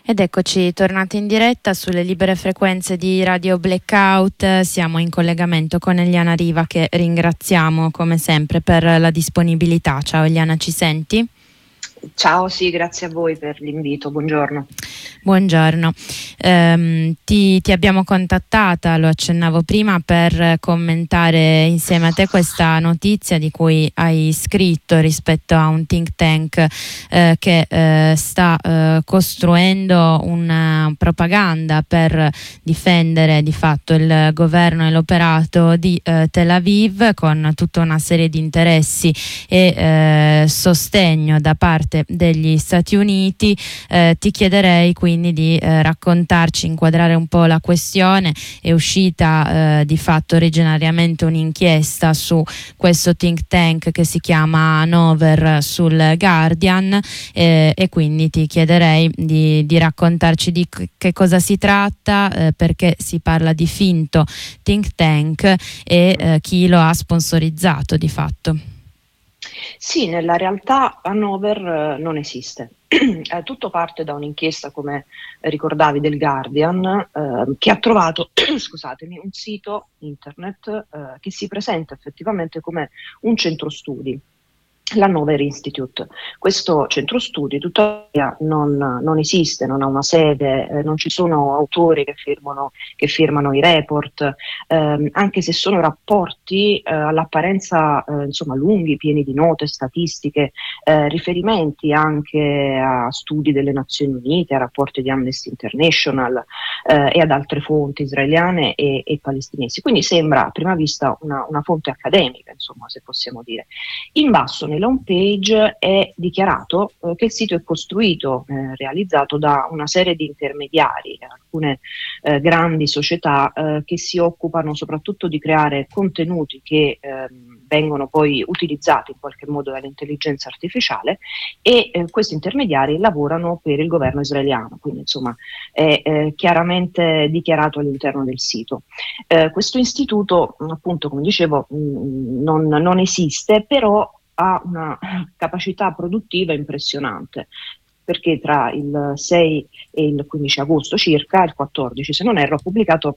Ed eccoci tornati in diretta sulle libere frequenze di Radio Blackout. Siamo in collegamento con Eliana Riva, che ringraziamo come sempre per la disponibilità. Ciao Eliana, ci senti? Ciao, sì, grazie a voi per l'invito, buongiorno. Buongiorno, ti abbiamo contattata, lo accennavo prima, per commentare insieme a te questa notizia di cui hai scritto rispetto a un think tank che sta costruendo una propaganda per difendere di fatto il governo e l'operato di Tel Aviv, con tutta una serie di interessi e sostegno da parte degli Stati Uniti. Ti chiederei quindi di raccontarci, inquadrare un po' la questione. È uscita di fatto originariamente un'inchiesta su questo think tank che si chiama Hanover sul Guardian, e quindi ti chiederei di raccontarci di che cosa si tratta, perché si parla di finto think tank e chi lo ha sponsorizzato di fatto. Sì, nella realtà Hanover non esiste. Tutto parte da un'inchiesta, come ricordavi, del Guardian, che ha trovato scusatemi, un sito internet che si presenta effettivamente come un centro studi, l'Hanover Institute. Questo centro studi tuttavia non esiste, non ha una sede, non ci sono autori che firmano i report, anche se sono rapporti all'apparenza insomma lunghi, pieni di note, statistiche, riferimenti anche a studi delle Nazioni Unite, a rapporti di Amnesty International e ad altre fonti israeliane e palestinesi. Quindi sembra a prima vista una fonte accademica, insomma, se possiamo dire. In basso nella home page è dichiarato che il sito è costruito, realizzato da una serie di intermediari, alcune grandi società che si occupano soprattutto di creare contenuti che vengono poi utilizzati in qualche modo dall'intelligenza artificiale, e questi intermediari lavorano per il governo israeliano, quindi insomma è chiaramente dichiarato all'interno del sito. Questo istituto, appunto, come dicevo, non esiste, però ha una capacità produttiva impressionante, perché tra il 6 e il 15 agosto circa, il 14 se non erro, ha pubblicato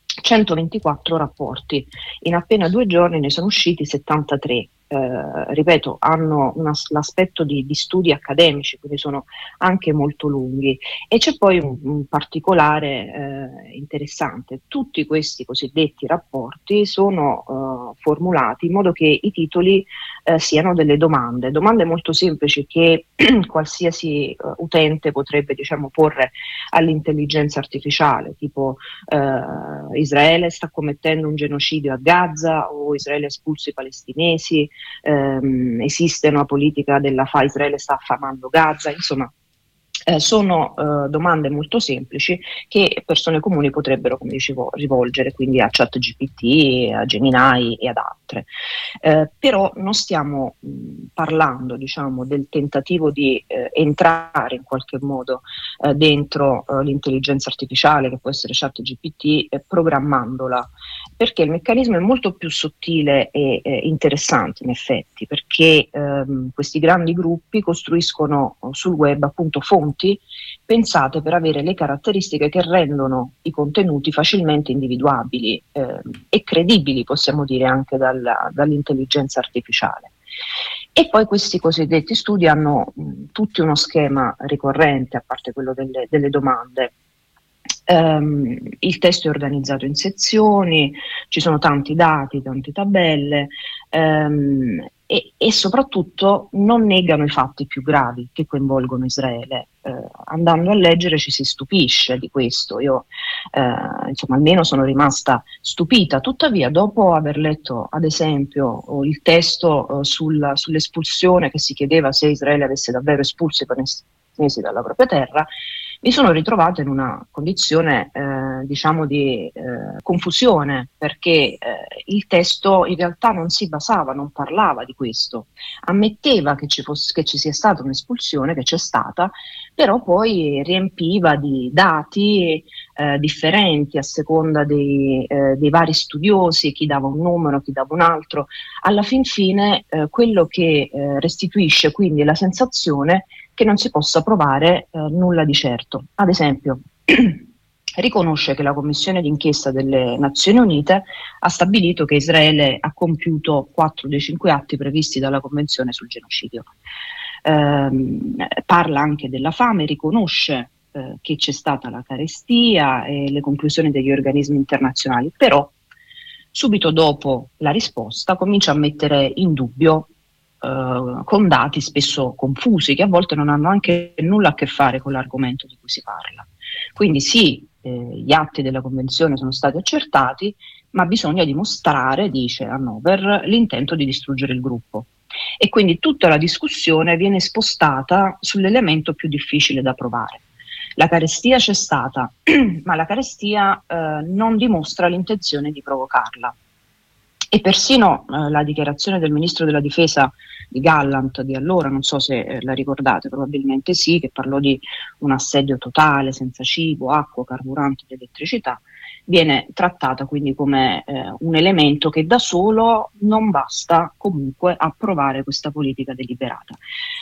124 rapporti. In appena 2 giorni ne sono usciti 73. Ripeto, hanno l'aspetto di studi accademici, quindi sono anche molto lunghi. E c'è poi un particolare interessante: tutti questi cosiddetti rapporti sono formulati in modo che i titoli siano delle domande molto semplici che qualsiasi utente potrebbe, diciamo, porre all'intelligenza artificiale, tipo Israele sta commettendo un genocidio a Gaza, o Israele ha espulso i palestinesi, esiste una politica della Israele sta affamando Gaza, insomma. Sono domande molto semplici che persone comuni potrebbero, come dicevo, rivolgere quindi a ChatGPT, a Gemini e ad altre. Però non stiamo parlando, diciamo, del tentativo di entrare in qualche modo dentro l'intelligenza artificiale, che può essere ChatGPT, programmandola, perché il meccanismo è molto più sottile e interessante in effetti, perché questi grandi gruppi costruiscono sul web appunto fonti pensate per avere le caratteristiche che rendono i contenuti facilmente individuabili e credibili, possiamo dire, anche dall'intelligenza artificiale. E poi questi cosiddetti studi hanno tutti uno schema ricorrente, a parte quello delle domande. Il testo è organizzato in sezioni, ci sono tanti dati, tante tabelle, e soprattutto non negano i fatti più gravi che coinvolgono Israele. Andando a leggere ci si stupisce di questo. Io insomma almeno sono rimasta stupita. Tuttavia, dopo aver letto ad esempio il testo sull'espulsione, che si chiedeva se Israele avesse davvero espulso i palestinesi dalla propria terra, mi sono ritrovata in una condizione diciamo di confusione, perché il testo in realtà non si basava, non parlava di questo, ammetteva che ci sia stata un'espulsione, che c'è stata, però poi riempiva di dati differenti a seconda dei vari studiosi, chi dava un numero, chi dava un altro. Alla fin fine quello che restituisce quindi la sensazione che non si possa provare nulla di certo. Ad esempio, riconosce che la Commissione d'inchiesta delle Nazioni Unite ha stabilito che Israele ha compiuto 4 dei 5 atti previsti dalla Convenzione sul genocidio. Parla anche della fame, riconosce che c'è stata la carestia e le conclusioni degli organismi internazionali, però subito dopo la risposta comincia a mettere in dubbio con dati spesso confusi, che a volte non hanno anche nulla a che fare con l'argomento di cui si parla. Quindi sì, gli atti della Convenzione sono stati accertati, ma bisogna dimostrare, dice Hannover, l'intento di distruggere il gruppo. E quindi tutta la discussione viene spostata sull'elemento più difficile da provare. La carestia c'è stata, ma la carestia non dimostra l'intenzione di provocarla. E persino la dichiarazione del ministro della difesa di Gallant di allora, non so se la ricordate, probabilmente sì, che parlò di un assedio totale, senza cibo, acqua, carburante ed elettricità, viene trattata quindi come un elemento che da solo non basta comunque a provare questa politica deliberata.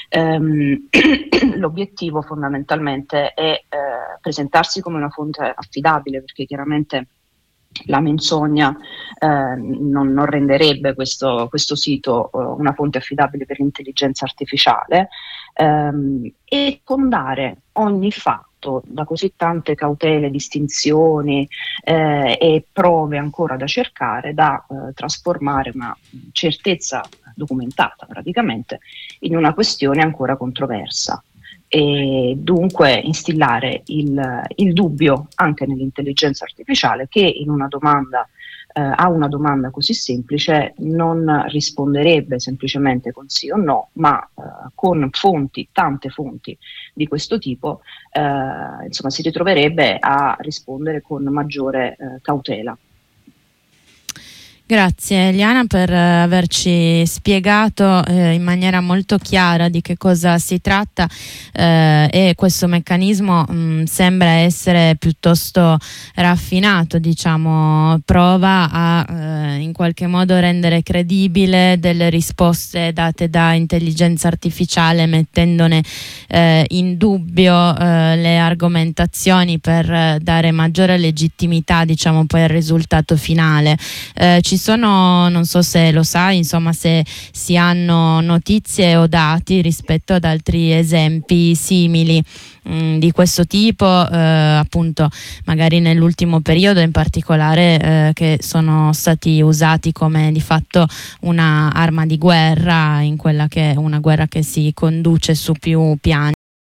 L'obiettivo fondamentalmente è presentarsi come una fonte affidabile, perché chiaramente la menzogna non renderebbe questo sito una fonte affidabile per l'intelligenza artificiale, e fondare ogni fatto da così tante cautele, distinzioni e prove ancora da cercare, da trasformare una certezza documentata praticamente in una questione ancora controversa. E dunque instillare il dubbio anche nell'intelligenza artificiale, che in una domanda a una domanda così semplice non risponderebbe semplicemente con sì o no, ma con fonti, tante fonti di questo tipo, insomma, si ritroverebbe a rispondere con maggiore cautela. Grazie Eliana per averci spiegato in maniera molto chiara di che cosa si tratta, e questo meccanismo sembra essere piuttosto raffinato, diciamo, prova a in qualche modo rendere credibile delle risposte date da intelligenza artificiale, mettendone in dubbio le argomentazioni per dare maggiore legittimità, diciamo, poi al risultato finale. Ci sono, non so se lo sai, insomma, se si hanno notizie o dati rispetto ad altri esempi simili di questo tipo, appunto magari nell'ultimo periodo in particolare, che sono stati usati come di fatto una arma di guerra in quella che è una guerra che si conduce su più piani.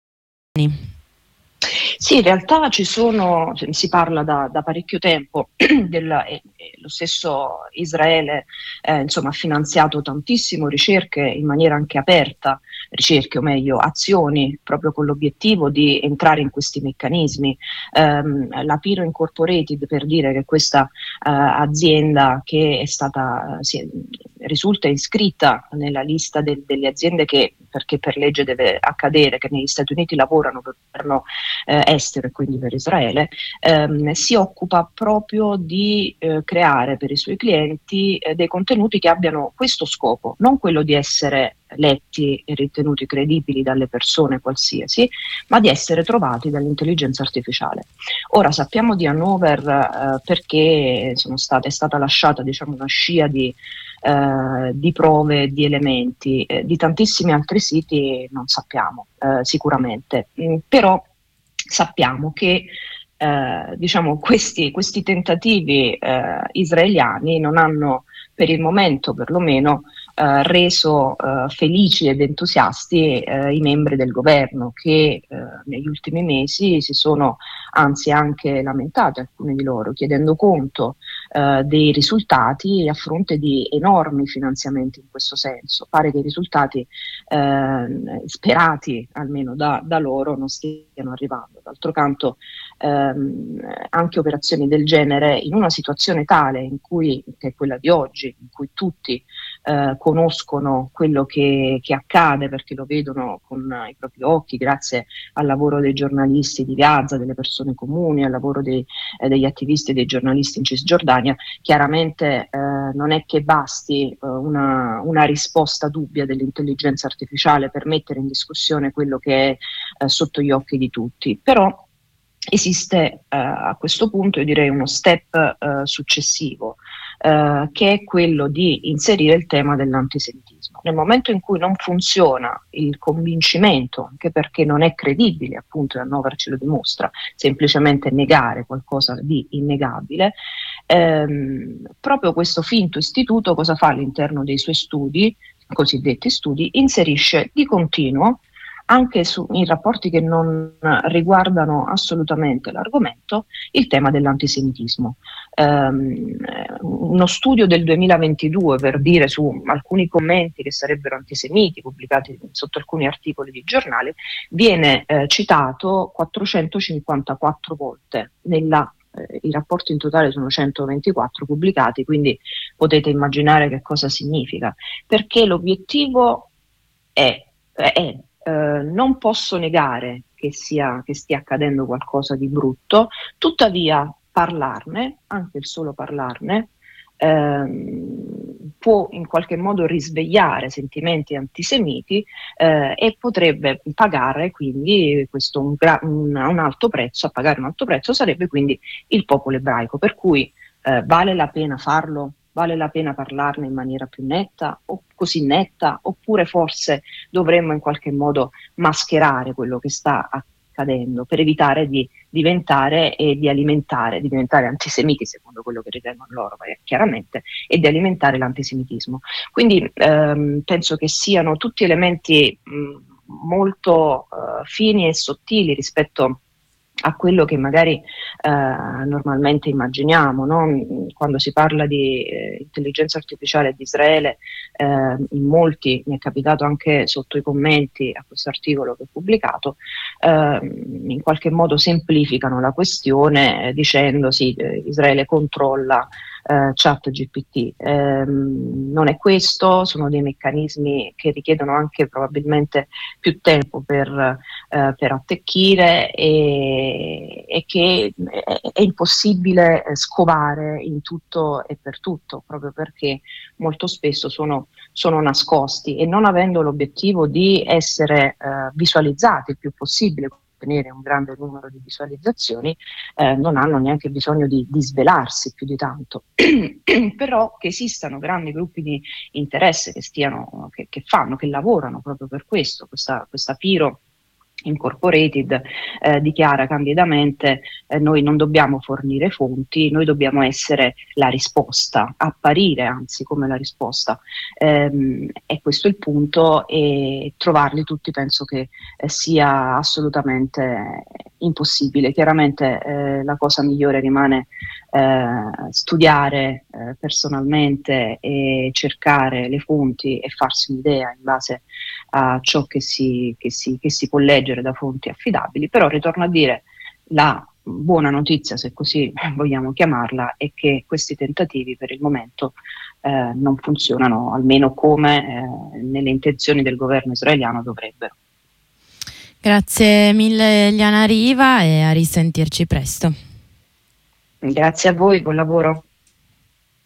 Sì, in realtà si parla da parecchio tempo, lo stesso Israele insomma, ha finanziato tantissimo ricerche in maniera anche aperta, ricerche o meglio azioni, proprio con l'obiettivo di entrare in questi meccanismi. La Piro Incorporated, per dire che questa azienda che è stata, risulta iscritta nella lista delle aziende che, perché per legge deve accadere, che negli Stati Uniti lavorano per il governo estero e quindi per Israele, si occupa proprio di creare per i suoi clienti dei contenuti che abbiano questo scopo, non quello di essere letti e ritenuti credibili dalle persone qualsiasi, ma di essere trovati dall'intelligenza artificiale. Ora sappiamo di Hannover perché è stata lasciata, diciamo, una scia di prove, di elementi, di tantissimi altri siti non sappiamo sicuramente, però sappiamo che diciamo, questi tentativi israeliani non hanno per il momento perlomeno reso felici ed entusiasti i membri del governo, che negli ultimi mesi si sono anzi anche lamentati, alcuni di loro, chiedendo conto dei risultati a fronte di enormi finanziamenti in questo senso. Pare che i risultati sperati almeno da loro non stiano arrivando. D'altro canto anche operazioni del genere in una situazione tale che è quella di oggi, in cui tutti conoscono quello che accade perché lo vedono con i propri occhi grazie al lavoro dei giornalisti di Gaza, delle persone comuni, al lavoro degli attivisti e dei giornalisti in Cisgiordania. Chiaramente non è che basti una risposta dubbia dell'intelligenza artificiale per mettere in discussione quello che è sotto gli occhi di tutti, però esiste a questo punto, io direi, uno step successivo, che è quello di inserire il tema dell'antisemitismo. Nel momento in cui non funziona il convincimento, anche perché non è credibile, appunto, Hannover ce lo dimostra, semplicemente negare qualcosa di innegabile, proprio questo finto istituto cosa fa all'interno dei suoi studi, cosiddetti studi, inserisce di continuo anche in rapporti che non riguardano assolutamente l'argomento, il tema dell'antisemitismo. Uno studio del 2022, per dire, su alcuni commenti che sarebbero antisemiti pubblicati sotto alcuni articoli di giornale, viene citato 454 volte i rapporti in totale sono 124 pubblicati, quindi potete immaginare che cosa significa, perché l'obiettivo è non posso negare che stia accadendo qualcosa di brutto, tuttavia parlarne, anche il solo parlarne, può in qualche modo risvegliare sentimenti antisemiti e potrebbe pagare quindi questo un alto prezzo, a pagare un alto prezzo sarebbe quindi il popolo ebraico, per cui vale la pena farlo? Vale la pena parlarne in maniera più netta o così netta, oppure forse dovremmo in qualche modo mascherare quello che sta accadendo per evitare di diventare antisemiti secondo quello che ritengono loro, chiaramente, e di alimentare l'antisemitismo. Quindi penso che siano tutti elementi molto fini e sottili rispetto a quello che magari normalmente immaginiamo, no? Quando si parla di intelligenza artificiale di Israele, in molti, mi è capitato anche sotto i commenti a questo articolo che ho pubblicato, in qualche modo semplificano la questione dicendo sì, Israele controlla ChatGPT. Non è questo, sono dei meccanismi che richiedono anche probabilmente più tempo per attecchire e che è impossibile scovare in tutto e per tutto, proprio perché molto spesso sono nascosti e non avendo l'obiettivo di essere visualizzati il più possibile, ottenere un grande numero di visualizzazioni, non hanno neanche bisogno di svelarsi più di tanto. Però che esistano grandi gruppi di interesse che lavorano proprio per questo, questa Piro Incorporated dichiara candidamente noi non dobbiamo fornire fonti, noi dobbiamo essere la risposta, apparire anzi come la risposta, e questo è il punto, e trovarli tutti penso che sia assolutamente impossibile. Chiaramente la cosa migliore rimane studiare personalmente e cercare le fonti e farsi un'idea in base a ciò che si può leggere da fonti affidabili, però ritorno a dire, la buona notizia, se così vogliamo chiamarla, è che questi tentativi per il momento non funzionano, almeno come nelle intenzioni del governo israeliano dovrebbero. Grazie mille Eliana Riva e a risentirci presto. Grazie a voi, buon lavoro.